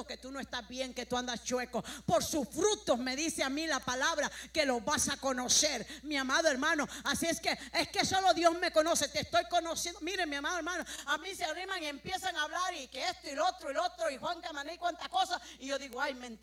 frutos que tú no estás bien, que tú andas chueco. Por sus frutos me dice a mí la palabra que los vas a conocer, mi amado hermano. Así es que solo Dios me conoce. Te estoy conociendo. Miren, mi amado hermano, a mí se arriman y empiezan a hablar y que esto y lo otro y Juan Camané y cuántas cosas. Y yo digo, ay, mentira.